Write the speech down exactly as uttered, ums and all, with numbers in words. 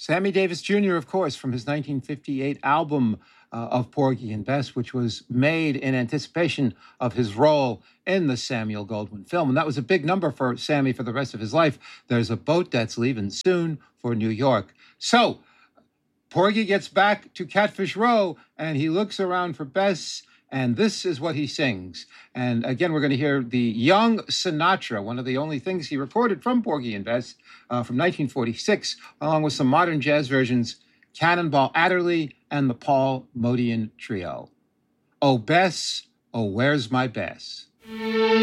Sammy Davis Junior, of course, from his nineteen fifty-eight album uh, of Porgy and Bess, which was made in anticipation of his role in the Samuel Goldwyn film. And that was a big number for Sammy for the rest of his life. There's a boat that's leaving soon for New York. So Porgy gets back to Catfish Row, and he looks around for Bess, and this is what he sings. And again, we're going to hear the young Sinatra, one of the only things he recorded from Porgy and Bess uh, from nineteen forty-six, along with some modern jazz versions, Cannonball Adderley and the Paul Motian Trio. Oh, Bess, oh, where's my Bess?